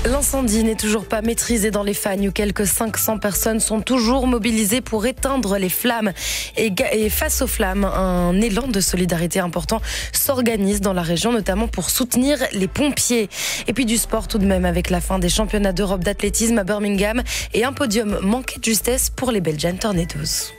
L'incendie n'est toujours pas maîtrisé dans les Fagnes où quelques 500 personnes sont toujours mobilisées pour éteindre les flammes. Et face aux flammes, un élan de solidarité important s'organise dans la région, notamment pour soutenir les pompiers. Et puis du sport tout de même avec la fin des championnats d'Europe d'athlétisme à Birmingham et un podium manqué de justesse pour les Belgian Tornadoes.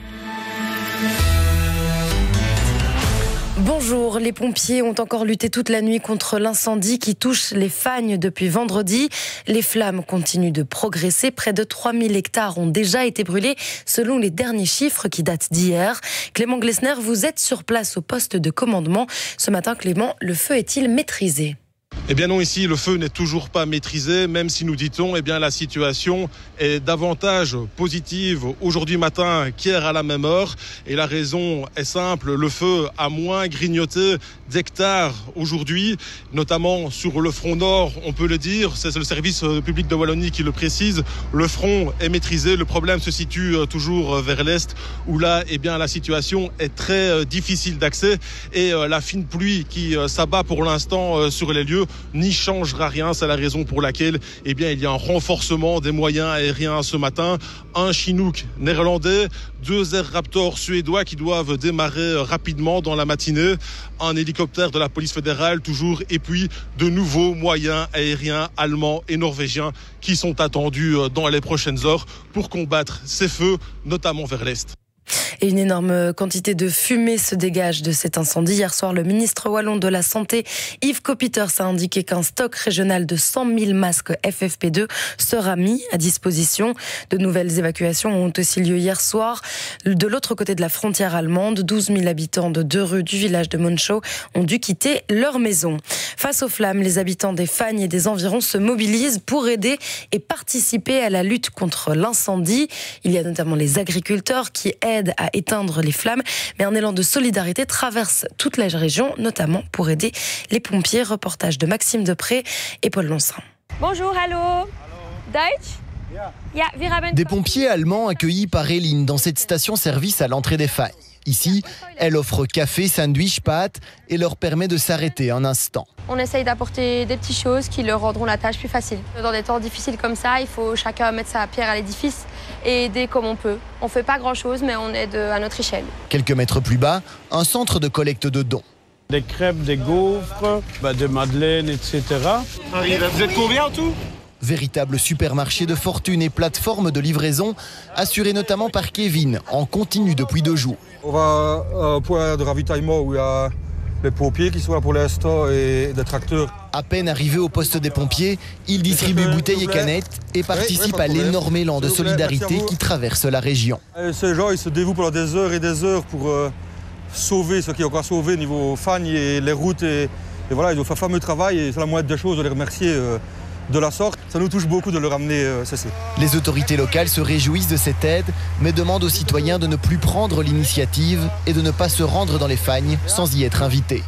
Bonjour, les pompiers ont encore lutté toute la nuit contre l'incendie qui touche les Fagnes depuis vendredi. Les flammes continuent de progresser. Près de 3000 hectares ont déjà été brûlés selon les derniers chiffres qui datent d'hier. Clément Glessner, vous êtes sur place au poste de commandement. Ce matin, Clément, le feu est-il maîtrisé ? Eh bien non, ici, le feu n'est toujours pas maîtrisé, même si nous dit-on, eh bien la situation est davantage positive aujourd'hui matin qu'hier à la même heure. Et la raison est simple, le feu a moins grignoté d'hectares aujourd'hui, notamment sur le front nord, on peut le dire. C'est le service public de Wallonie qui le précise. Le front est maîtrisé, le problème se situe toujours vers l'est, où là, eh bien la situation est très difficile d'accès. Et la fine pluie qui s'abat pour l'instant sur les lieux n'y changera rien. C'est la raison pour laquelle eh bien, il y a un renforcement des moyens aériens ce matin. Un Chinook néerlandais, 2 Air Raptor suédois qui doivent démarrer rapidement dans la matinée, un hélicoptère de la police fédérale toujours, et puis de nouveaux moyens aériens allemands et norvégiens qui sont attendus dans les prochaines heures pour combattre ces feux, notamment vers l'est. Et une énorme quantité de fumée se dégage de cet incendie. Hier soir, le ministre wallon de la Santé, Yves Coppieters, a indiqué qu'un stock régional de 100 000 masques FFP2 sera mis à disposition. De nouvelles évacuations ont aussi lieu hier soir. De l'autre côté de la frontière allemande, 12 000 habitants de 2 rues du village de Monschau ont dû quitter leur maison. Face aux flammes, les habitants des Fagnes et des environs se mobilisent pour aider et participer à la lutte contre l'incendie. Il y a notamment les agriculteurs qui aident à éteindre les flammes, mais un élan de solidarité traverse toute la région, notamment pour aider les pompiers. Reportage de Maxime Depré et Paul Lonsin. Bonjour, hallo. Deutsch? Des pompiers allemands accueillis par Eline dans cette station-service à l'entrée des Fagnes. Ici, elle offre café, sandwich, pâtes et leur permet de s'arrêter un instant. On essaye d'apporter des petites choses qui leur rendront la tâche plus facile. Dans des temps difficiles comme ça, il faut chacun mettre sa pierre à l'édifice et aider comme on peut. On ne fait pas grand-chose, mais on aide à notre échelle. Quelques mètres plus bas, un centre de collecte de dons. Des crêpes, des gaufres, des madeleines, etc. Vous êtes combien en tout ? Véritable supermarché de fortune et plateforme de livraison, assuré notamment par Kevin, en continu depuis 2 jours. On va à un point de ravitaillement où il y a les pompiers qui sont là pour l'instant et des tracteurs. À peine arrivé au poste des pompiers, il distribue bouteilles et canettes et participe à l'énorme élan de solidarité qui traverse la région. Ces gens, ils se dévouent pendant des heures et des heures pour sauver ce qui est encore sauvé au niveau Fagnes et les routes. Et voilà, ils ont fait un fameux travail et c'est la moindre des choses de les remercier de la sorte. Ça nous touche beaucoup de le ramener ceci. Les autorités locales se réjouissent de cette aide, mais demandent aux citoyens de ne plus prendre l'initiative et de ne pas se rendre dans les Fagnes sans y être invités.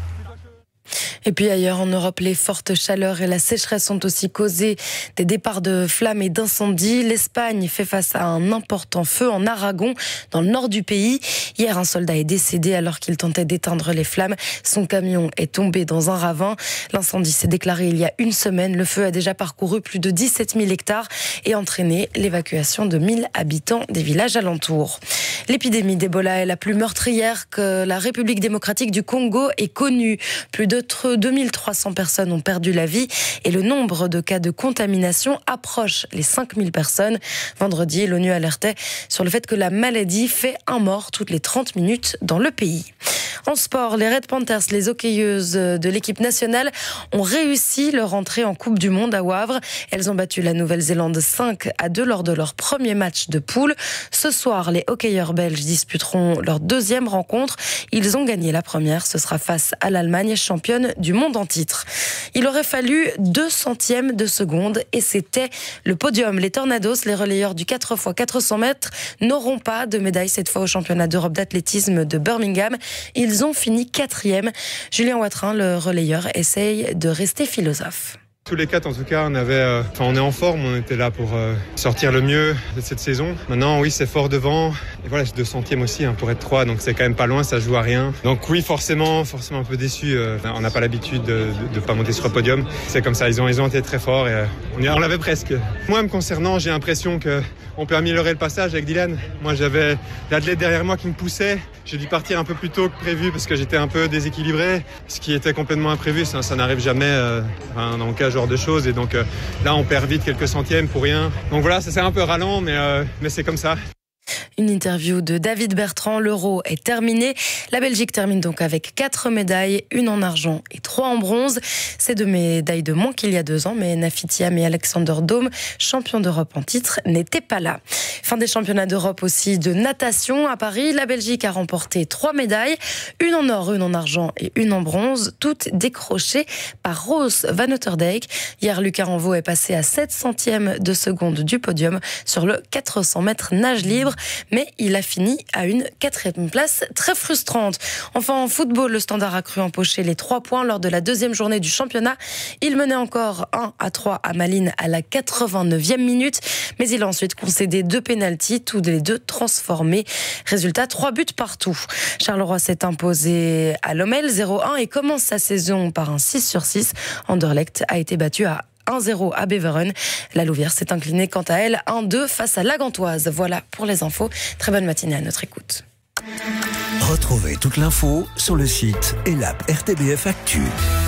Et puis ailleurs en Europe, les fortes chaleurs et la sécheresse ont aussi causé des départs de flammes et d'incendies. L'Espagne fait face à un important feu en Aragon, dans le nord du pays. Hier, un soldat est décédé alors qu'il tentait d'éteindre les flammes. Son camion est tombé dans un ravin. L'incendie s'est déclaré il y a 1 semaine. Le feu a déjà parcouru plus de 17 000 hectares et entraîné l'évacuation de 1000 habitants des villages alentours. L'épidémie d'Ebola est la plus meurtrière que la République démocratique du Congo ait connue. Plus de 2300 personnes ont perdu la vie et le nombre de cas de contamination approche les 5000 personnes. Vendredi, l'ONU alertait sur le fait que la maladie fait un mort toutes les 30 minutes dans le pays. En sport, les Red Panthers, les hockeyeuses de l'équipe nationale, ont réussi leur entrée en Coupe du Monde à Wavre. Elles ont battu la Nouvelle-Zélande 5-2 lors de leur premier match de poule. Ce soir, les hockeyeurs belges disputeront leur 2e rencontre. Ils ont gagné la première, ce sera face à l'Allemagne, championne du monde en titre. Il aurait fallu 2 centièmes de seconde et c'était le podium. Les Tornadoes, les relayeurs du 4x400 mètres, n'auront pas de médaille cette fois au championnat d'Europe d'athlétisme de Birmingham. Ils ont fini 4e. Julien Watrin, le relayeur, essaye de rester philosophe. Tous les 4, en tout cas, on est en forme, on était là pour sortir le mieux de cette saison. Maintenant, oui, c'est fort devant. Et voilà, c'est 2 centièmes aussi pour être 3, donc c'est quand même pas loin, ça joue à rien. Donc oui, forcément un peu déçu. On n'a pas l'habitude de pas monter sur le podium. C'est comme ça, ils ont été très forts et on l'avait presque. Moi, me concernant, j'ai l'impression qu'on peut améliorer le passage avec Dylan. Moi, j'avais l'athlète derrière moi qui me poussait. J'ai dû partir un peu plus tôt que prévu parce que j'étais un peu déséquilibré. Ce qui était complètement imprévu, ça n'arrive jamais dans le cas genre de choses. Et donc là, on perd vite quelques centièmes pour rien. Donc voilà, ça c'est un peu ralent, mais c'est comme ça. Une interview de David Bertrand. L'Euro est terminé. La Belgique termine donc avec 4 médailles, 1 en argent et 3 en bronze. C'est 2 médailles de moins qu'il y a 2 ans, mais Nafi Thiam et Alexander Dome, champions d'Europe en titre, n'étaient pas là. Fin des championnats d'Europe aussi de natation à Paris. La Belgique a remporté 3 médailles, 1 en or, 1 en argent et 1 en bronze, toutes décrochées par Roos van Otterdijk. Hier, Lucas Renvaux est passé à 7 centièmes de seconde du podium sur le 400 mètres nage libre. Mais il a fini à une 4e place très frustrante. Enfin, en football, le Standard a cru empocher les 3 points lors de la 2e journée du championnat. Il menait encore 1-3 à Malines à la 89e minute, mais il a ensuite concédé 2 pénaltys, tous les 2 transformés. Résultat, 3 buts partout. Charleroi s'est imposé à Lommel 0-1 et commence sa saison par un 6/6. Anderlecht a été battu à 1-0 à Beveren. La Louvière s'est inclinée quant à elle 1-2 face à la Gantoise. Voilà pour les infos. Très bonne matinée à notre écoute. Retrouvez toute l'info sur le site et l'app RTBF Actu.